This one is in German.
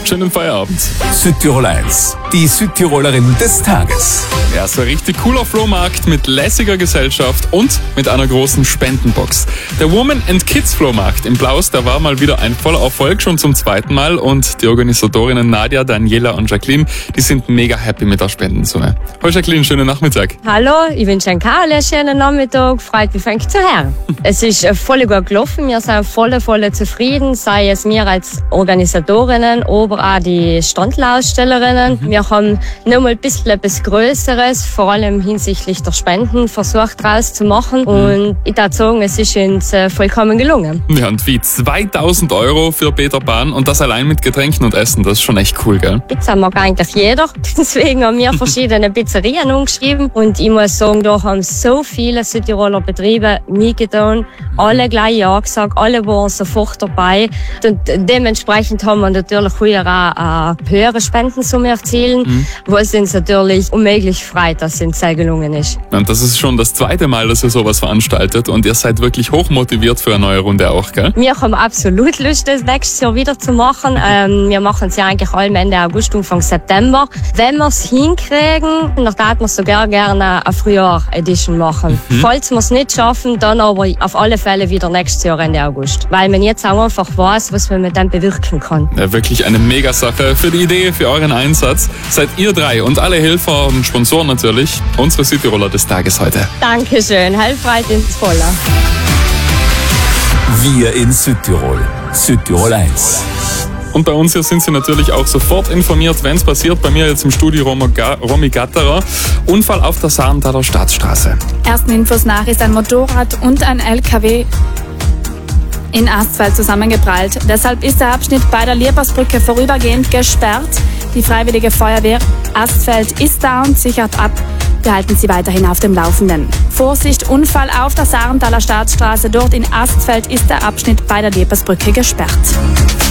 Schönen Feierabend. Südtirol 1, die Südtirolerin des Tages. Ja, so ein richtig cooler Flohmarkt mit lässiger Gesellschaft und mit einer großen Spendenbox. Der Women and Kids Flohmarkt im Blaus, der war mal wieder ein voller Erfolg, schon zum zweiten Mal. Und die Organisatorinnen Nadja, Daniela und Jacqueline, die sind mega happy mit der Spendensumme. Hallo Jacqueline, schönen Nachmittag. Hallo, ich wünsche einen schönen Nachmittag. Freut mich, fängt zu hören. Es ist voll gut gelaufen. Wir sind voll zufrieden, sei es wir als Organisatorinnen, aber auch die Standlausstellerinnen. Wir haben noch mal ein bisschen etwas Größeres, vor allem hinsichtlich der Spenden, versucht rauszumachen. Und ich würde sagen, es ist uns vollkommen gelungen. Ja, und wie 2.000 € für Peter Pan und das allein mit Getränken und Essen, das ist schon echt cool, gell? Pizza mag eigentlich jeder. Deswegen haben wir verschiedene Pizzerien umgeschrieben. Und ich muss sagen, da haben so viele Südtiroler Betriebe mitgetan. Alle gleich ja gesagt, alle waren sofort dabei. Und dementsprechend haben wir natürlich heuer auch eine höhere Spendensumme erzielen, was uns natürlich unmöglich freut, dass es uns sehr gelungen ist. Und das ist schon das zweite Mal, dass ihr sowas veranstaltet und ihr seid wirklich hochmotiviert für eine neue Runde auch, gell? Wir haben absolut Lust, das nächstes Jahr wieder zu machen. Wir machen es ja eigentlich allem Ende August, Anfang September. Wenn wir es hinkriegen, dann würden wir sogar gerne eine Frühjahr-Edition machen. Falls wir es nicht schaffen, dann aber auf alle Fälle wieder nächstes Jahr Ende August. Weil man jetzt auch einfach weiß, was man mit dem bewirken kann. Ja, wirklich eine Mega-Sache. Für die Idee, für euren Einsatz seid ihr drei und alle Helfer und Sponsoren natürlich unsere Südtiroler des Tages heute. Dankeschön, freut uns voller. Wir in Südtirol. Südtirol 1. Und bei uns hier sind Sie natürlich auch sofort informiert, wenn es passiert. Bei mir jetzt im Studio Romy Gatterer. Unfall auf der Sarntaler Staatsstraße. Ersten Infos nach ist ein Motorrad und ein LKW in Astfeld zusammengeprallt. Deshalb ist der Abschnitt bei der Liepersbrücke vorübergehend gesperrt. Die Freiwillige Feuerwehr Astfeld ist da und sichert ab. Wir halten Sie weiterhin auf dem Laufenden. Vorsicht, Unfall auf der Sarntaler Staatsstraße. Dort in Astfeld ist der Abschnitt bei der Liepersbrücke gesperrt.